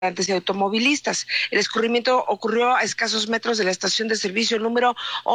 y automovilistas. El escurrimiento ocurrió a escasos metros de la estación de servicio número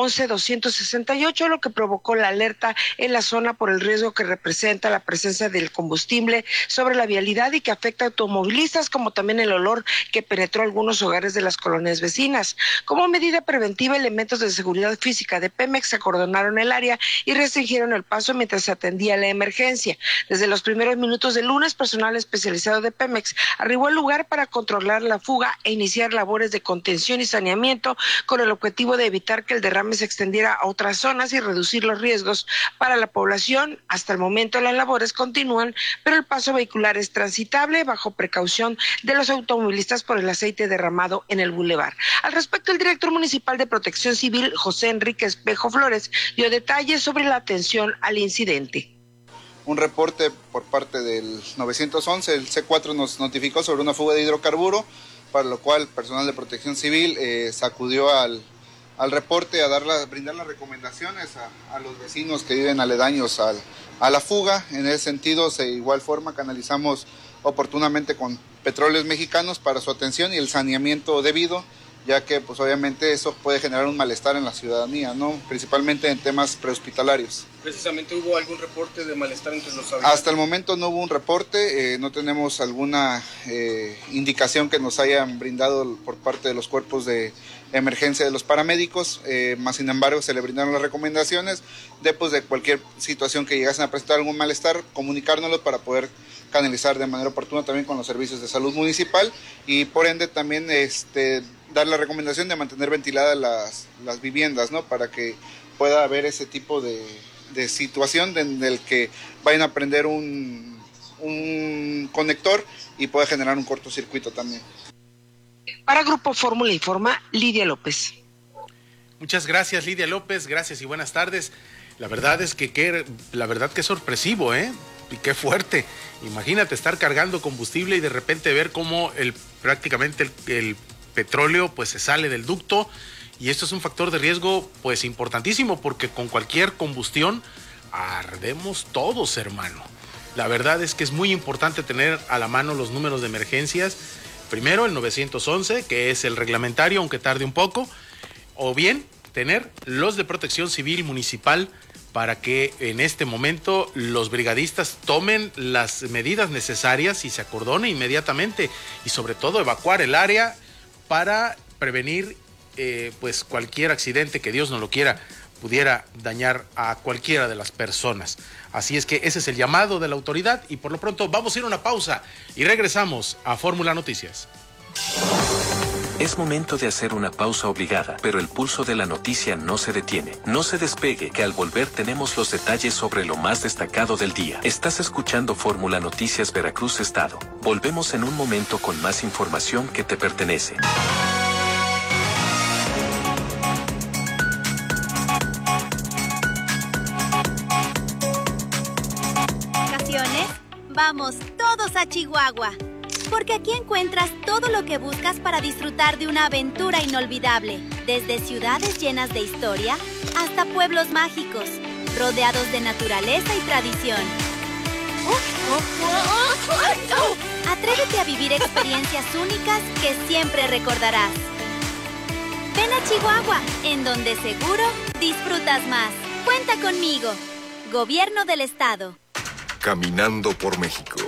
11268, lo que provocó la alerta en la zona por el riesgo que representa la presencia del combustible sobre la vialidad y que afecta a automovilistas, como también el olor que penetró algunos hogares de las colonias vecinas. Como medida preventiva, elementos de seguridad física de Pemex acordonaron el área y restringieron el paso mientras se atendía la emergencia. Desde los primeros minutos del lunes, personal especializado de Pemex arribó al lugar para controlar la fuga e iniciar labores de contención y saneamiento con el objetivo de evitar que el derrame se extendiera a otras zonas y reducir los riesgos para la población. Hasta el momento las labores continúan, pero el paso vehicular es transitable bajo precaución de los automovilistas por el aceite derramado en el bulevar. Al respecto, el director municipal de Protección Civil, José Enrique Espejo Flores, dio detalles sobre la atención al incidente. Un reporte por parte del 911, el C4 nos notificó sobre una fuga de hidrocarburo, para lo cual personal de Protección Civil se acudió al reporte a brindar las recomendaciones a los vecinos que viven aledaños a la fuga. En ese sentido, de igual forma canalizamos oportunamente con Petróleos Mexicanos para su atención y el saneamiento debido, ya que pues obviamente eso puede generar un malestar en la ciudadanía, ¿no? Principalmente en temas prehospitalarios. ¿Precisamente hubo algún reporte de malestar entre los habitantes? Hasta el momento no hubo un reporte, no tenemos alguna indicación que nos hayan brindado por parte de los cuerpos de emergencia de los paramédicos, más sin embargo se le brindaron las recomendaciones de cualquier situación que llegasen a presentar algún malestar, comunicárnoslo para poder canalizar de manera oportuna también con los servicios de salud municipal y por ende también dar la recomendación de mantener ventiladas las viviendas, ¿no? Para que pueda haber ese tipo de situación en el que vayan a prender un conector y pueda generar un cortocircuito también. Para Grupo Fórmula informa Lidia López. Muchas gracias, Lidia López, gracias y buenas tardes. La verdad es que sorpresivo, ¿eh? Y qué fuerte. Imagínate estar cargando combustible y de repente ver cómo prácticamente el petróleo pues se sale del ducto, y esto es un factor de riesgo pues importantísimo, porque con cualquier combustión ardemos todos, hermano. La verdad es que es muy importante tener a la mano los números de emergencias. Primero el 911, que es el reglamentario, aunque tarde un poco, o bien tener los de Protección Civil Municipal para que en este momento los brigadistas tomen las medidas necesarias y se acordone inmediatamente, y sobre todo evacuar el área para prevenir pues cualquier accidente que Dios no lo quiera pudiera dañar a cualquiera de las personas. Así es que ese es el llamado de la autoridad, y por lo pronto vamos a ir a una pausa y regresamos a Fórmula Noticias. Es momento de hacer una pausa obligada, pero el pulso de la noticia no se detiene. No se despegue, que al volver tenemos los detalles sobre lo más destacado del día. Estás escuchando Fórmula Noticias Veracruz Estado. Volvemos en un momento con más información que te pertenece. Vamos todos a Chihuahua, porque aquí encuentras todo lo que buscas para disfrutar de una aventura inolvidable, desde ciudades llenas de historia hasta pueblos mágicos, rodeados de naturaleza y tradición. Atrévete a vivir experiencias únicas que siempre recordarás. Ven a Chihuahua, en donde seguro disfrutas más. Cuenta conmigo. Gobierno del Estado. Caminando por México.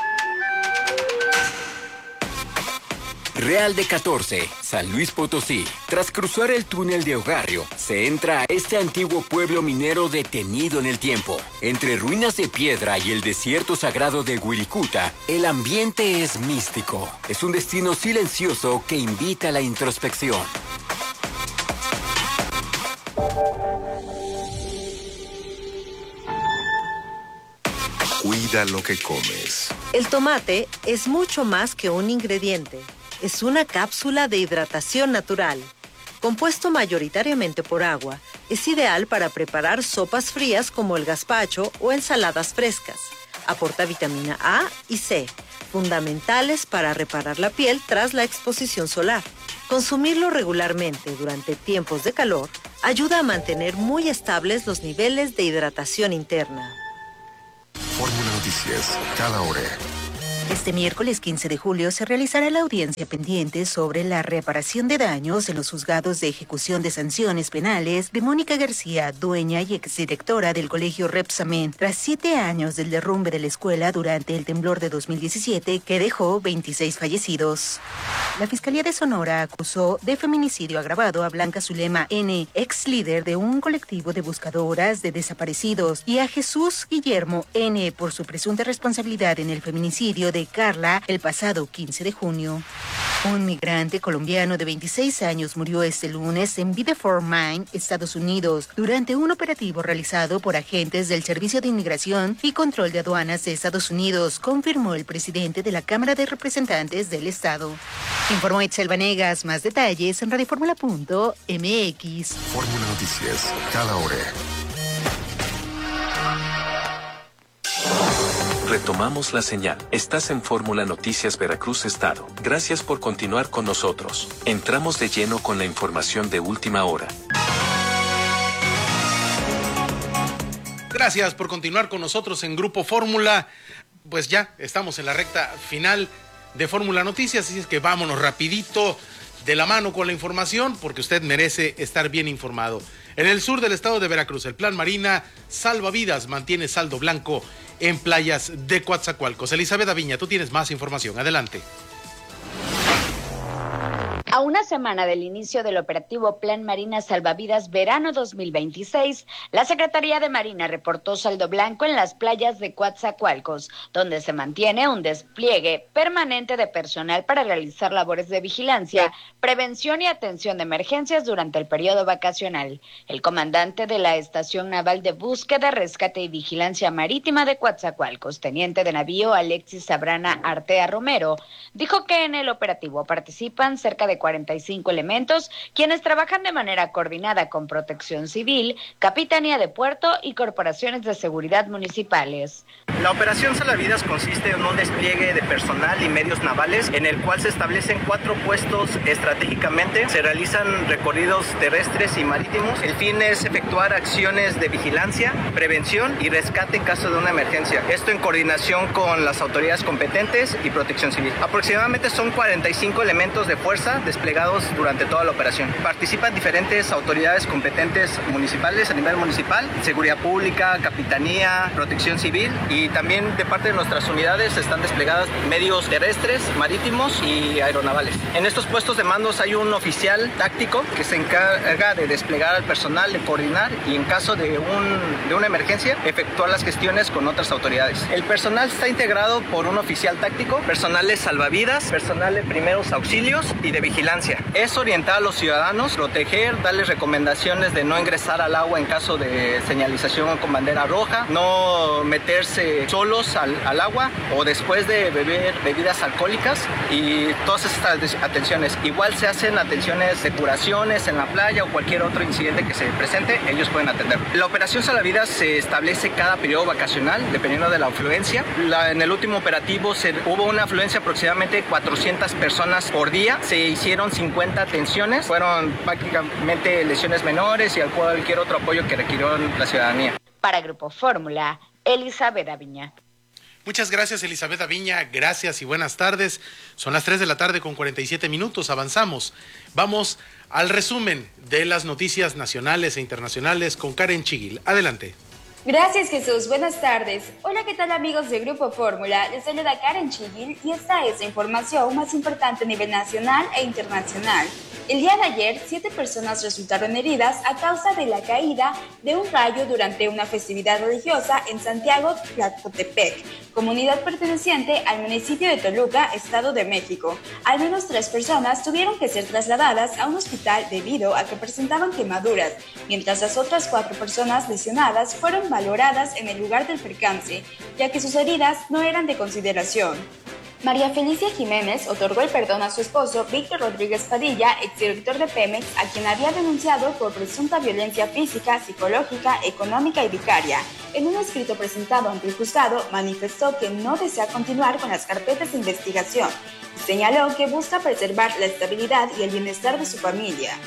Real de 14, San Luis Potosí. Tras cruzar el túnel de Ogarrio, se entra a este antiguo pueblo minero detenido en el tiempo. Entre ruinas de piedra y el desierto sagrado de Wirikuta, el ambiente es místico. Es un destino silencioso que invita a la introspección. Cuida lo que comes. El tomate es mucho más que un ingrediente. Es una cápsula de hidratación natural. Compuesto mayoritariamente por agua, es ideal para preparar sopas frías como el gazpacho o ensaladas frescas. Aporta vitamina A y C, fundamentales para reparar la piel tras la exposición solar. Consumirlo regularmente durante tiempos de calor ayuda a mantener muy estables los niveles de hidratación interna. Fórmula Noticias, cada hora. Este miércoles 15 de julio se realizará la audiencia pendiente sobre la reparación de daños en los juzgados de ejecución de sanciones penales de Mónica García, dueña y exdirectora del colegio Repsamen, tras 7 años del derrumbe de la escuela durante el temblor de 2017 que dejó 26 fallecidos. La Fiscalía de Sonora acusó de feminicidio agravado a Blanca Zulema N., ex líder de un colectivo de buscadoras de desaparecidos, y a Jesús Guillermo N. por su presunta responsabilidad en el feminicidio de Carla el pasado 15 de junio. Un migrante colombiano de 26 años murió este lunes en Biddeford, Maine, Estados Unidos, durante un operativo realizado por agentes del Servicio de Inmigración y Control de Aduanas de Estados Unidos, confirmó el presidente de la Cámara de Representantes del Estado. Informó Itzel Vanegas. Más detalles en radioformula.mx. Fórmula Noticias, cada hora. Retomamos la señal. Estás en Fórmula Noticias Veracruz Estado. Gracias por continuar con nosotros. Entramos de lleno con la información de última hora. Gracias por continuar con nosotros en Grupo Fórmula. Pues ya estamos en la recta final de Fórmula Noticias, así es que vámonos rapidito de la mano con la información, porque usted merece estar bien informado. En el sur del estado de Veracruz, el Plan Marina Salvavidas mantiene saldo blanco en playas de Coatzacoalcos. Elizabeth Aviña, tú tienes más información. Adelante. A una semana del inicio del operativo Plan Marina Salvavidas Verano 2026, la Secretaría de Marina reportó saldo blanco en las playas de Coatzacoalcos, donde se mantiene un despliegue permanente de personal para realizar labores de vigilancia, prevención y atención de emergencias durante el periodo vacacional. El comandante de la Estación Naval de Búsqueda, Rescate y Vigilancia Marítima de Coatzacoalcos, teniente de navío Alexis Sabrana Artea Romero, dijo que en el operativo participan cerca de 45 elementos, quienes trabajan de manera coordinada con Protección Civil, Capitanía de Puerto y corporaciones de seguridad municipales. La operación Salvavidas consiste en un despliegue de personal y medios navales en el cual se establecen 4 puestos estratégicamente, se realizan recorridos terrestres y marítimos. El fin es efectuar acciones de vigilancia, prevención y rescate en caso de una emergencia. Esto en coordinación con las autoridades competentes y Protección Civil. Aproximadamente son 45 elementos de fuerza desplegados durante toda la operación. Participan diferentes autoridades competentes municipales a nivel municipal, seguridad pública, capitanía, protección civil, y también de parte de nuestras unidades están desplegadas medios terrestres, marítimos y aeronavales. En estos puestos de mandos hay un oficial táctico que se encarga de desplegar al personal, de coordinar y en caso de una emergencia efectuar las gestiones con otras autoridades. El personal está integrado por un oficial táctico, personal de salvavidas, personal de primeros auxilios y de vigilancia. Es orientar a los ciudadanos, proteger, darles recomendaciones de no ingresar al agua en caso de señalización con bandera roja, no meterse solos al agua o después de beber bebidas alcohólicas y todas estas atenciones. Igual se hacen atenciones de curaciones en la playa o cualquier otro incidente que se presente, ellos pueden atender. La operación Salvavidas se establece cada periodo vacacional dependiendo de la afluencia. En el último operativo hubo una afluencia aproximadamente 400 personas por día. Se hicieron 50 atenciones, fueron prácticamente lesiones menores y cualquier otro apoyo que requirió la ciudadanía. Para Grupo Fórmula, Elizabeth Aviña. Muchas gracias, Elizabeth Aviña. Gracias y buenas tardes. Son las 3 de la tarde con 47 minutos. Avanzamos. Vamos al resumen de las noticias nacionales e internacionales con Karen Chiguil. Adelante. Gracias, Jesús. Buenas tardes. Hola, ¿qué tal, amigos de Grupo Fórmula? Les saluda Karen Chiguil y esta es la información más importante a nivel nacional e internacional. El día de ayer, 7 personas resultaron heridas a causa de la caída de un rayo durante una festividad religiosa en Santiago Tlacotepec, comunidad perteneciente al municipio de Toluca, Estado de México. Al menos 3 personas tuvieron que ser trasladadas a un hospital debido a que presentaban quemaduras, mientras las otras 4 personas lesionadas fueron valoradas en el lugar del percance, ya que sus heridas no eran de consideración. María Felicia Jiménez otorgó el perdón a su esposo Víctor Rodríguez Padilla, exdirector de Pemex, a quien había denunciado por presunta violencia física, psicológica, económica y vicaria. En un escrito presentado ante el juzgado, manifestó que no desea continuar con las carpetas de investigación y señaló que busca preservar la estabilidad y el bienestar de su familia.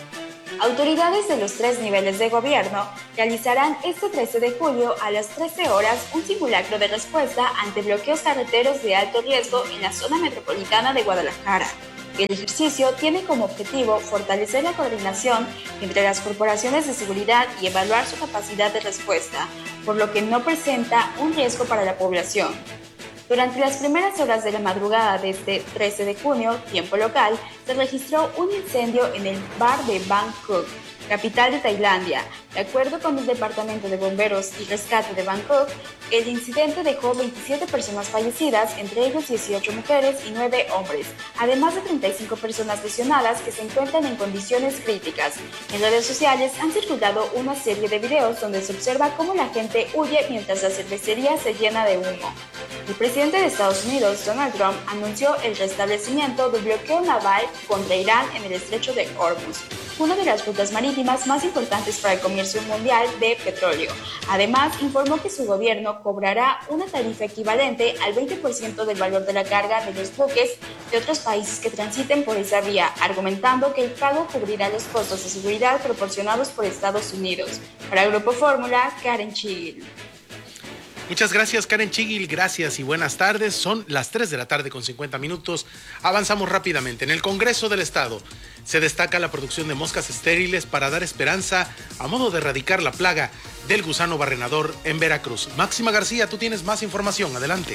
Autoridades de los 3 niveles de gobierno realizarán este 13 de julio a las 13 horas un simulacro de respuesta ante bloqueos carreteros de alto riesgo en la zona metropolitana de Guadalajara. El ejercicio tiene como objetivo fortalecer la coordinación entre las corporaciones de seguridad y evaluar su capacidad de respuesta, por lo que no presenta un riesgo para la población. Durante las primeras horas de la madrugada de este 13 de junio, tiempo local, se registró un incendio en el bar de Bangkok, capital de Tailandia. De acuerdo con el Departamento de Bomberos y Rescate de Bangkok, el incidente dejó 27 personas fallecidas, entre ellos 18 mujeres y 9 hombres, además de 35 personas lesionadas que se encuentran en condiciones críticas. En redes sociales han circulado una serie de videos donde se observa cómo la gente huye mientras la cervecería se llena de humo. El presidente de Estados Unidos, Donald Trump, anunció el restablecimiento del bloqueo naval contra Irán en el estrecho de Hormuz, una de las rutas marítimas más importantes para el comercio mundial de petróleo. Además, informó que su gobierno cobrará una tarifa equivalente al 20% del valor de la carga de los buques de otros países que transiten por esa vía, argumentando que el pago cubrirá los costos de seguridad proporcionados por Estados Unidos. Para el Grupo Fórmula, Karen Chigil. Muchas gracias, Karen Chigil, gracias y buenas tardes. Son las 3 de la tarde con 50 minutos. Avanzamos rápidamente. En el Congreso del Estado se destaca la producción de moscas estériles para dar esperanza a modo de erradicar la plaga del gusano barrenador en Veracruz. Máxima García, tú tienes más información. Adelante.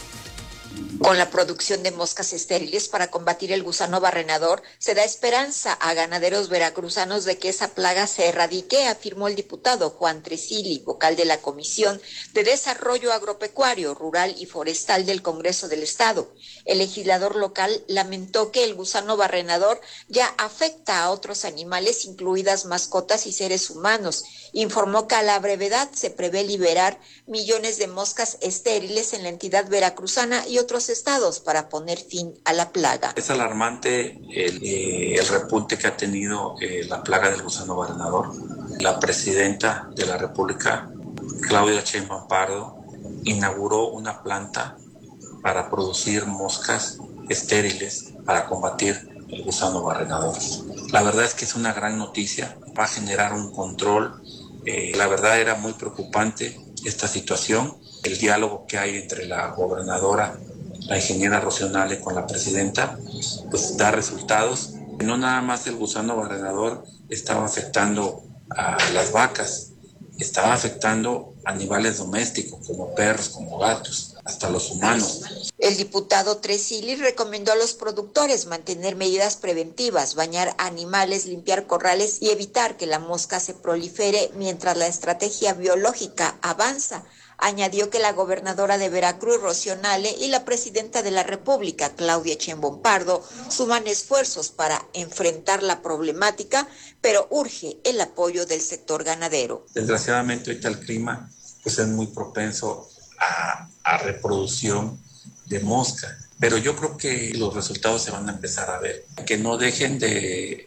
Con la producción de moscas estériles para combatir el gusano barrenador, se da esperanza a ganaderos veracruzanos de que esa plaga se erradique, afirmó el diputado Juan Tresili, vocal de la Comisión de Desarrollo Agropecuario, Rural y Forestal del Congreso del Estado. El legislador local lamentó que el gusano barrenador ya afecta a otros animales, incluidas mascotas y seres humanos. Informó que a la brevedad se prevé liberar millones de moscas estériles en la entidad veracruzana y otros estados para poner fin a la plaga. Es alarmante el repunte que ha tenido la plaga del gusano barrenador. La presidenta de la República, Claudia Sheinbaum Pardo, inauguró una planta para producir moscas estériles para combatir el gusano barrenador. La verdad es que es una gran noticia, va a generar un control. La verdad era muy preocupante esta situación. El diálogo que hay entre la gobernadora, la ingeniera Rocionale con la presidenta, pues da resultados. No nada más el gusano barrenador estaba afectando a las vacas, estaba afectando a animales domésticos como perros, como gatos, hasta los humanos. El diputado Tresili recomendó a los productores mantener medidas preventivas, bañar animales, limpiar corrales y evitar que la mosca se prolifere mientras la estrategia biológica avanza. Añadió que la gobernadora de Veracruz, Rocionale, y la presidenta de la República, Claudia Sheinbaum Pardo, suman esfuerzos para enfrentar la problemática, pero urge el apoyo del sector ganadero. Desgraciadamente ahorita el clima pues, es muy propenso a reproducción de mosca, pero yo creo que los resultados se van a empezar a ver. Que no dejen de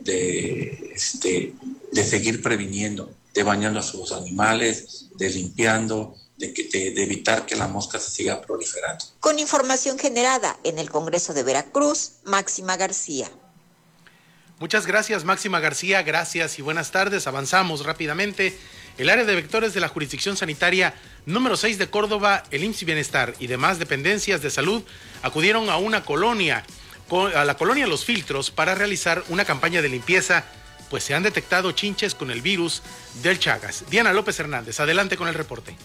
seguir previniendo, de bañando a sus animales, de limpiando, de evitar que la mosca se siga proliferando. Con información generada en el Congreso de Veracruz, Máxima García. Muchas gracias, Máxima García, gracias y buenas tardes. Avanzamos rápidamente. El área de vectores de la jurisdicción sanitaria número 6 de Córdoba, el IMSS y Bienestar y demás dependencias de salud acudieron a una colonia, a la colonia Los Filtros, para realizar una campaña de limpieza, pues se han detectado chinches con el virus del Chagas. Diana López Hernández, adelante con el reporte.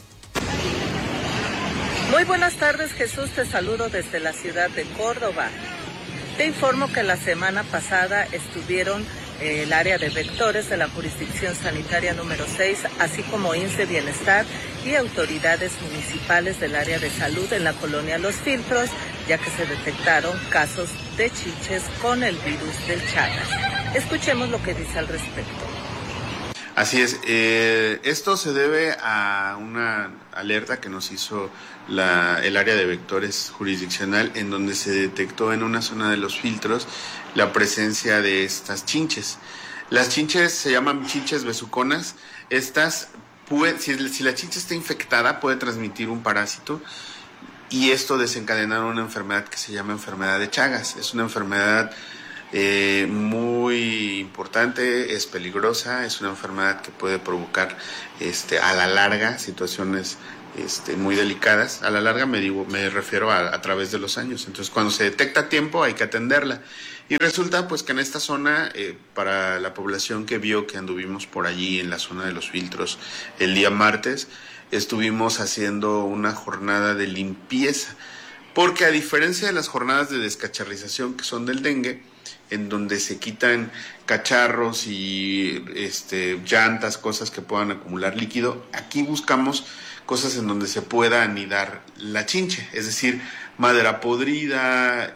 Muy buenas tardes, Jesús, te saludo desde la ciudad de Córdoba. Te informo que la semana pasada estuvieron el área de vectores de la jurisdicción sanitaria número 6, así como IMSS de Bienestar y autoridades municipales del área de salud en la colonia Los Filtros, ya que se detectaron casos de chinches con el virus del Chagas. Escuchemos lo que dice al respecto. Así es, esto se debe a una alerta que nos hizo el área de vectores jurisdiccional, en donde se detectó en una zona de Los Filtros la presencia de estas chinches. Las chinches se llaman chinches besuconas. Estas, si la chinche está infectada, puede transmitir un parásito y esto desencadenar una enfermedad que se llama enfermedad de Chagas. Es una enfermedad muy importante, es peligrosa, es una enfermedad que puede provocar a la larga situaciones muy delicadas. A la larga me refiero a través de los años. Entonces, cuando se detecta a tiempo hay que atenderla. Y resulta pues que en esta zona, para la población que vio que anduvimos por allí en la zona de los filtros el día martes, estuvimos haciendo una jornada de limpieza, porque a diferencia de las jornadas de descacharrización que son del dengue, en donde se quitan cacharros y llantas, cosas que puedan acumular líquido, aquí buscamos cosas en donde se pueda anidar la chinche, es decir, madera podrida,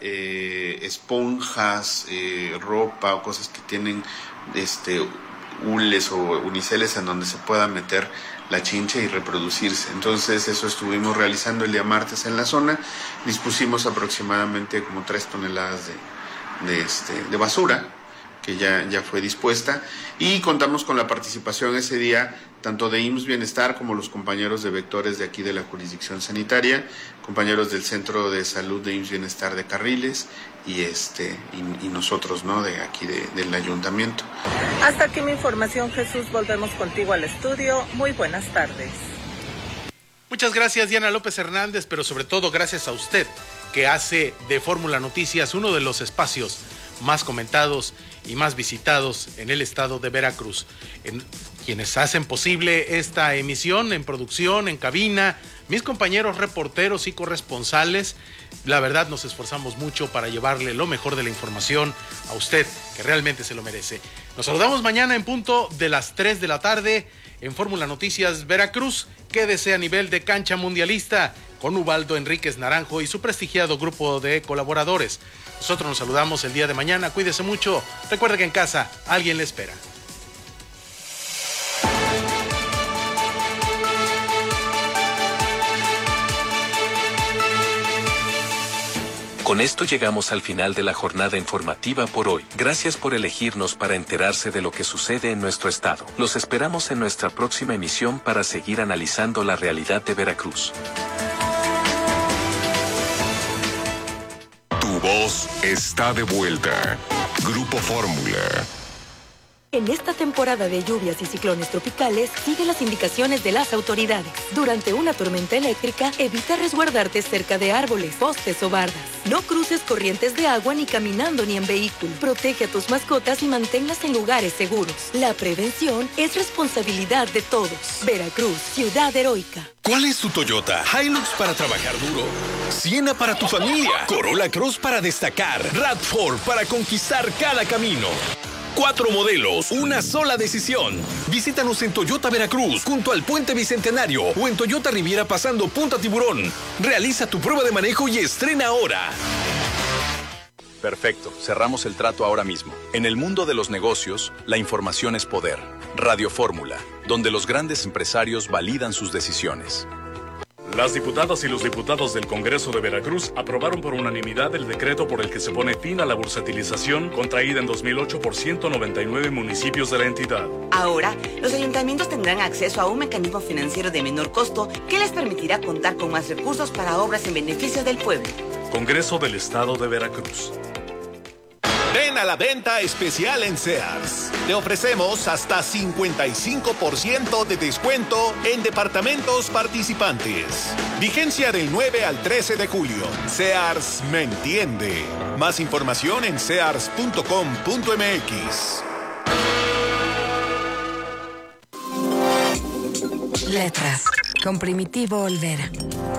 esponjas, ropa o cosas que tienen hules o uniceles en donde se pueda meter la chinche y reproducirse. Entonces eso estuvimos realizando el día martes en la zona. Dispusimos aproximadamente como 3 toneladas de basura que ya fue dispuesta, y contamos con la participación ese día tanto de IMSS Bienestar como los compañeros de vectores de aquí de la jurisdicción sanitaria, compañeros del Centro de Salud de IMSS Bienestar de Carriles y nosotros, ¿no?, de aquí del ayuntamiento. Hasta aquí mi información, Jesús. Volvemos contigo al estudio. Muy buenas tardes. Muchas gracias, Diana López Hernández, pero sobre todo gracias a usted, que hace de Fórmula Noticias uno de los espacios más comentados y más visitados en el estado de Veracruz. Quienes hacen posible esta emisión en producción, en cabina, mis compañeros reporteros y corresponsales, la verdad nos esforzamos mucho para llevarle lo mejor de la información a usted, que realmente se lo merece. Nos saludamos mañana en punto de las 3 de la tarde en Fórmula Noticias Veracruz. Quédese a nivel de cancha mundialista con Ubaldo Enríquez Naranjo y su prestigiado grupo de colaboradores. Nosotros nos saludamos el día de mañana. Cuídese mucho. Recuerde que en casa alguien le espera. Con esto llegamos al final de la jornada informativa por hoy. Gracias por elegirnos para enterarse de lo que sucede en nuestro estado. Los esperamos en nuestra próxima emisión para seguir analizando la realidad de Veracruz. Tu voz está de vuelta. Grupo Fórmula. En esta temporada de lluvias y ciclones tropicales, sigue las indicaciones de las autoridades. Durante una tormenta eléctrica, evita resguardarte cerca de árboles, postes o bardas. No cruces corrientes de agua ni caminando ni en vehículo. Protege a tus mascotas y manténlas en lugares seguros. La prevención es responsabilidad de todos. Veracruz, ciudad heroica. ¿Cuál es tu Toyota? Hilux para trabajar duro, Siena para tu familia, Corolla Cross para destacar, RAV4 para conquistar cada camino. 4 modelos, una sola decisión. Visítanos en Toyota Veracruz, junto al Puente Bicentenario, o en Toyota Riviera pasando Punta Tiburón. Realiza tu prueba de manejo y estrena ahora. Perfecto, cerramos el trato ahora mismo. En el mundo de los negocios, la información es poder. Radio Fórmula, donde los grandes empresarios validan sus decisiones. Las diputadas y los diputados del Congreso de Veracruz aprobaron por unanimidad el decreto por el que se pone fin a la bursatilización contraída en 2008 por 199 municipios de la entidad. Ahora, los ayuntamientos tendrán acceso a un mecanismo financiero de menor costo que les permitirá contar con más recursos para obras en beneficio del pueblo. Congreso del Estado de Veracruz. Ven a la venta especial en Sears. Te ofrecemos hasta 55% de descuento en departamentos participantes. Vigencia del 9 al 13 de julio. Sears me entiende. Más información en sears.com.mx. Letras, con Primitivo Olvera.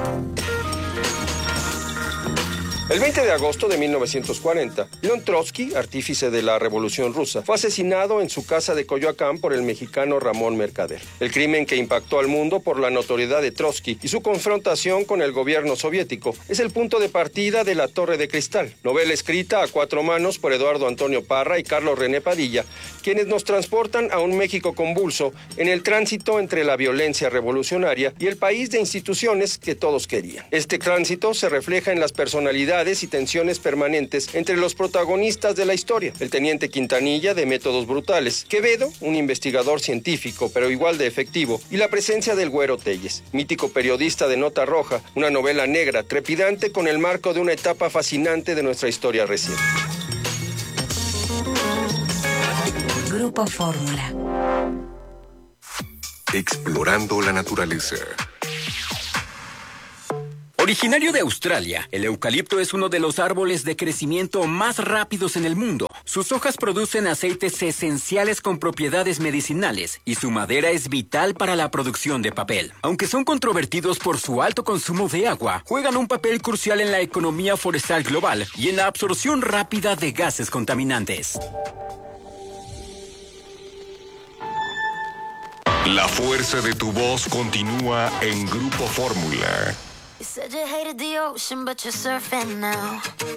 El 20 de agosto de 1940, León Trotsky, artífice de la Revolución Rusa, fue asesinado en su casa de Coyoacán por el mexicano Ramón Mercader. El crimen que impactó al mundo por la notoriedad de Trotsky y su confrontación con el gobierno soviético es el punto de partida de La Torre de Cristal, novela escrita a 4 manos por Eduardo Antonio Parra y Carlos René Padilla, quienes nos transportan a un México convulso en el tránsito entre la violencia revolucionaria y el país de instituciones que todos querían. Este tránsito se refleja en las personalidades y tensiones permanentes entre los protagonistas de la historia. El teniente Quintanilla, de métodos brutales; Quevedo, un investigador científico pero igual de efectivo; y la presencia del Güero Telles, mítico periodista de nota roja, una novela negra, trepidante con el marco de una etapa fascinante de nuestra historia reciente. Grupo Fórmula. Explorando la naturaleza. Originario de Australia, el eucalipto es uno de los árboles de crecimiento más rápidos en el mundo. Sus hojas producen aceites esenciales con propiedades medicinales y su madera es vital para la producción de papel. Aunque son controvertidos por su alto consumo de agua, juegan un papel crucial en la economía forestal global y en la absorción rápida de gases contaminantes. La fuerza de tu voz continúa en Grupo Fórmula. You said you hated the ocean, but you're surfing now.